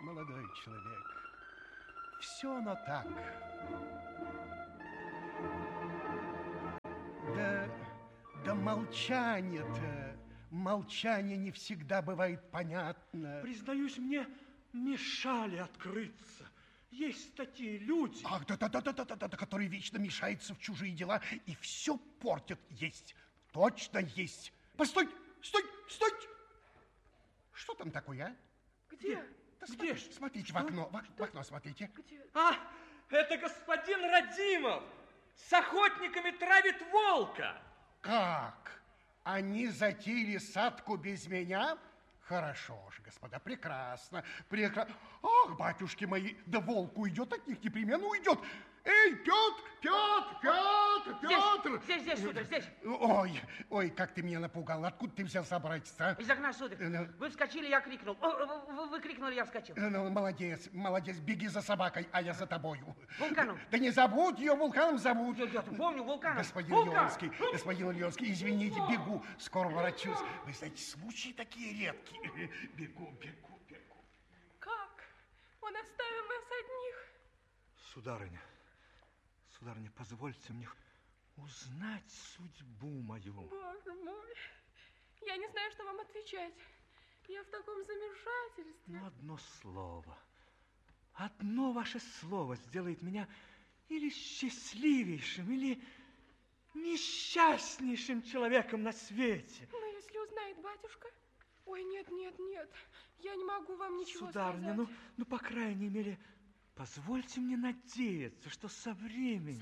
молодой человек. Все оно так. Да молчание не всегда бывает понятно. Признаюсь, мне мешали открыться. Есть такие люди. Ах, да, которые вечно мешаются в чужие дела и все портят. Есть, точно есть. Постой, стой. Что там такое, а? Где? Да смотрите в окно, в окно смотрите. Где? А, это господин Радимов с охотниками травит волка. Как? Они затеяли садку без меня? Хорошо же, господа, прекрасно. Ах, батюшки мои, да волк уйдет, от них непременно уйдет. Эй, Петр! Здесь, сударь, здесь. Ой, как ты меня напугал. Откуда ты взялся, братец, а? Из окна, сударь. Вы вскочили, я крикнул. Вы крикнули, я вскочил. Молодец, беги за собакой, а я за тобою. Вулканом. Да не забудь ее, Вулканом зовут. Я помню, Вулканом. Господин Леонский, извините, бегу, скоро ворочусь. Вы знаете, случаи такие редкие. Бегу. Как? Он оставил нас одних. Сударыня, позвольте мне узнать судьбу мою. Боже мой, я не знаю, что вам отвечать. Я в таком замешательстве. Ну, одно ваше слово сделает меня или счастливейшим, или несчастнейшим человеком на свете. Но если узнает батюшка... Ой, нет, я не могу вам ничего Сударыня, сказать. ну, по крайней мере, позвольте мне надеяться, что со временем...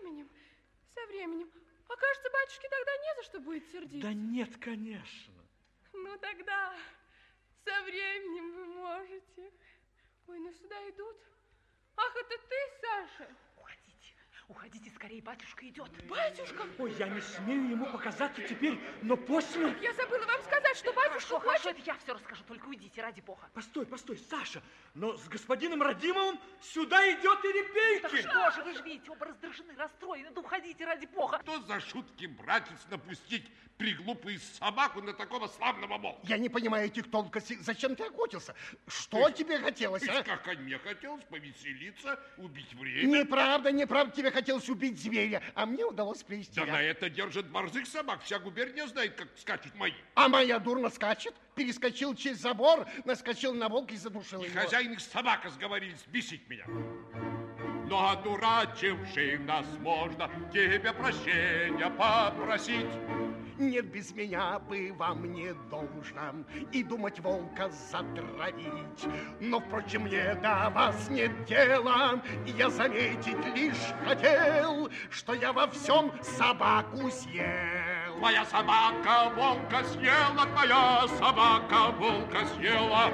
Со временем. А кажется, батюшке тогда не за что будет сердиться. Да нет, конечно. Ну, тогда со временем вы можете. Ой, ну сюда идут. Ах, это ты, Саша? Уходите скорее, батюшка идет. Батюшка? Ой, я не смею ему показаться теперь, но после... Я забыла вам сказать, что батюшка хочет... Хорошо, это я все расскажу, только уйдите, ради бога. Постой, Саша, но с господином Радимовым сюда идет и Репейкин. Так что же, вы же видите, оба раздражены, расстроены, да уходите, ради бога. Что за шутки, братец, напустить приглупую собаку на такого славного волка? Я не понимаю этих тонкостей. Зачем ты охотился? Что тебе хотелось, а? Как мне хотелось повеселиться, убить время. Неправда, тебе хотелось убить зверя, а мне удалось привести. Да на это держат борзых собак. Вся губерния знает, как скачут мои. А моя дурно скачет, перескочил через забор, наскочил на волка и задушил его. Хозяин и собака сговорились бесить меня. Но одурачивший нас можно тебе прощения попросить. Нет, без меня бы вам не должно и думать волка затравить. Но, впрочем, мне до вас нет дела, и я заметить лишь хотел, что я во всем собаку съел. Твоя собака волка съела, твоя собака волка съела.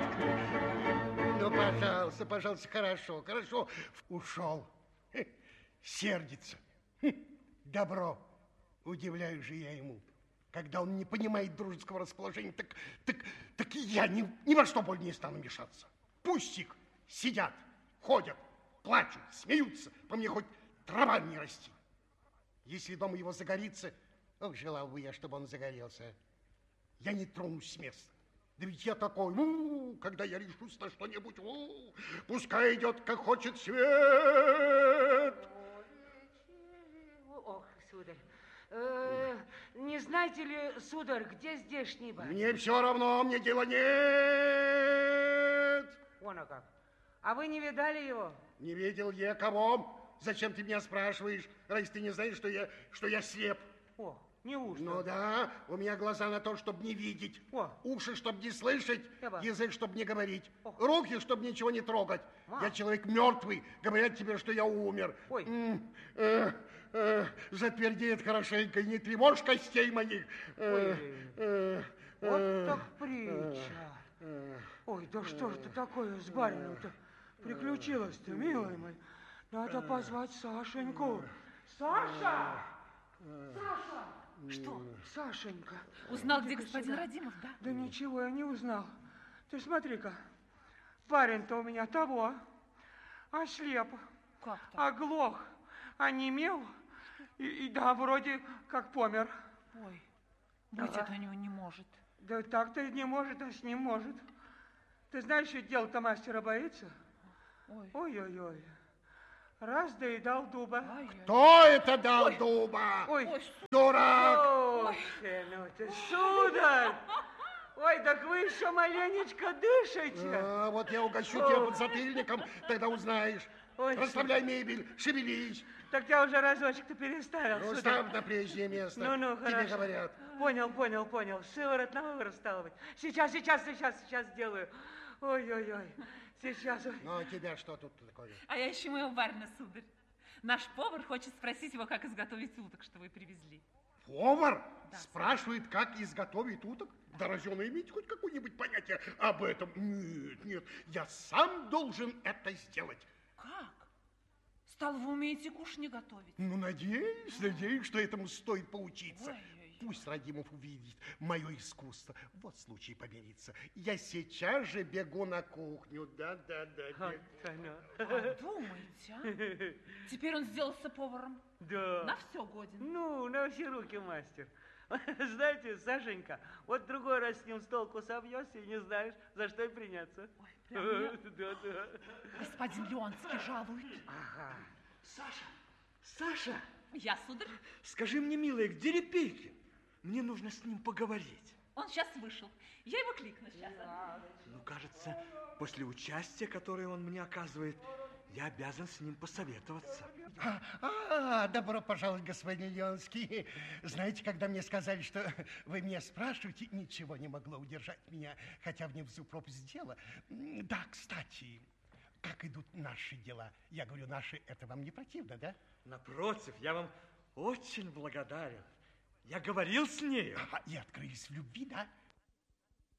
Ну, пожалуйста, хорошо. Ушел. Сердится. Добро. Удивляюсь же я ему. Когда он не понимает дружеского расположения, так и я ни во что более не стану мешаться. Пусть их сидят, ходят, плачут, смеются, по мне хоть трава не расти. Если дом его загорится, желал бы я, чтобы он загорелся. Я не тронусь с места. Да ведь я такой, когда я решусь на что-нибудь, пускай идет, как хочет свет. Ох, сударь. Не знаете ли, сударь, где здешний батюшка? Мне все равно, мне дела нет. Вон как. А вы не видали его? Не видел я кого. Зачем ты меня спрашиваешь, раз ты не знаешь, что я слеп? О, неужто? Ну да, у меня глаза на то, чтобы не видеть. Уши, чтобы не слышать, язык, чтобы не говорить. Руки, чтобы ничего не трогать. Я человек мертвый, говорят тебе, что я умер. Ой. Затвердеет хорошенько, не тревожь костей моих. Вот так притча. Ой, да что же это такое с барином-то приключилось-то, милый мой? Надо позвать Сашеньку. Саша! Саша! Что? Сашенька. Узнал, где господин Радимов, да? Да ничего я не узнал. Ты смотри-ка, парень-то у меня того, ослеп, оглох, онемел, и да, вроде как помер. Ой, быть это у него не может. Да так-то не может, а с ним может. Ты знаешь, что дело-то мастера боится? Ой. Ой-ой-ой. Раз доедал дуба. Кто это дал дуба? Ой, Дурак! ой, ну ты, сударь! Ой, так вы еще маленечко дышите. А, вот я угощу тебя подзатыльником, тогда узнаешь. Ой, Расставляй мебель, шевелись. Так я уже разочек-то переставил, Ну, сударь. ставь на прежнее место. Ну, Тебе хорошо. говорят. Понял. Сыворот на выворот, стало быть. Сейчас сделаю. Ой-ой-ой. Сейчас. Ну, а тебя что тут такое? А я ищу моего барина, сударь. Наш повар хочет спросить его, как изготовить уток, что вы привезли. Повар спрашивает, как изготовить уток? Да разве он имеет хоть какое-нибудь понятие об этом? Нет, я сам должен это сделать. Как? Стало, вы умеете кушанье готовить? Ну, надеюсь, что этому стоит поучиться. Ой-ой-ой. Пусть Радимов увидит мое искусство. Вот случай помириться. Я сейчас же бегу на кухню. Да. Думаете, а? Теперь он сделался поваром. Да. На все годен. Ну, на все руки, мастер. Знаете, Сашенька, вот другой раз с ним с толку собьешься и не знаешь, за что и приняться. Ой, прям я... Да. Господин Леонский жалует. Ага. Саша, Я, сударь? скажи мне, милая, где Репейкин? Мне нужно с ним поговорить. Он сейчас вышел. Я его кликну сейчас. Ну, кажется, после участия, которое он мне оказывает, я обязан с ним посоветоваться. Добро пожаловать, господин Леонский. Знаете, когда мне сказали, что вы меня спрашиваете, ничего не могло удержать меня, хотя внизу пропасть дела. Да, кстати, как идут наши дела? Я говорю, наши, это вам не противно, да? Напротив, я вам очень благодарен. Я говорил с нею. И открылись в любви, да?